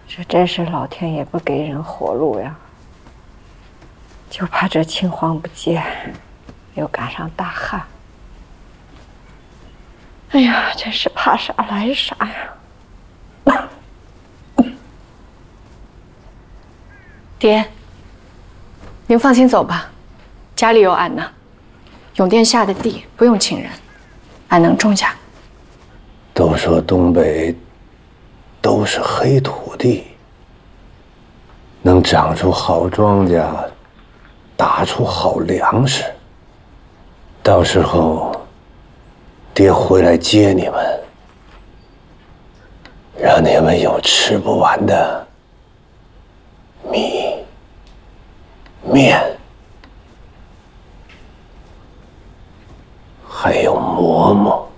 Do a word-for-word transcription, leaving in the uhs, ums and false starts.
这真是老天爷不给人活路呀！就怕这青黄不接，又赶上大旱。哎呀，真是怕啥来啥呀！ 爹，您放心走吧，家里有俺呢。永殿下的地不用请人，俺能种下。 都说东北都是黑土地，能长出好庄稼，打出好粮食。到时候，爹回来接你们，让你们有吃不完的米、面，还有馍馍。